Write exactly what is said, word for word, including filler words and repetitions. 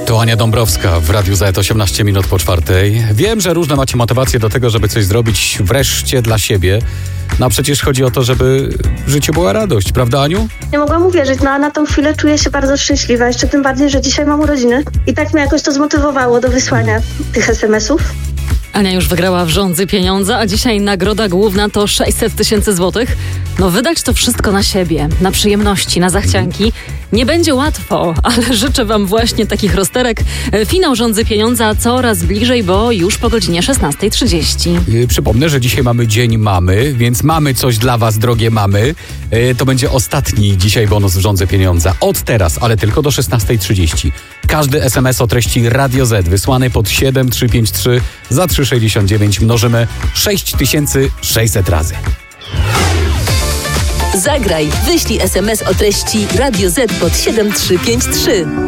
To Ania Dąbrowska w Radiu Z, osiemnaście minut po czwartej. Wiem, że różne macie motywacje do tego, żeby coś zrobić wreszcie dla siebie. No a przecież chodzi o to, żeby w życiu była radość, prawda, Aniu? Nie mogłam uwierzyć, no a na tą chwilę czuję się bardzo szczęśliwa, jeszcze tym bardziej, że dzisiaj mam urodziny. I tak mnie jakoś to zmotywowało do wysłania tych es em esów. Ania już wygrała w żądzy pieniądze, a dzisiaj nagroda główna to sześćset tysięcy złotych. No wydać to wszystko na siebie, na przyjemności, na zachcianki. Nie będzie łatwo, ale życzę wam właśnie takich rozterek. Finał żądzy pieniądza coraz bliżej, bo już po godzinie szesnasta trzydzieści. Yy, przypomnę, że dzisiaj mamy Dzień Mamy, więc mamy coś dla was, drogie mamy. Yy, to będzie ostatni dzisiaj bonus w żądzy pieniądza. Od teraz, ale tylko do szesnasta trzydzieści. Każdy es em es o treści Radio Z wysłany pod siedem trzy pięć trzy za trzy sześćdziesiąt dziewięć mnożymy sześć tysięcy sześćset razy. Zagraj, wyślij es em es o treści Radio Z pod siedem trzy pięć trzy.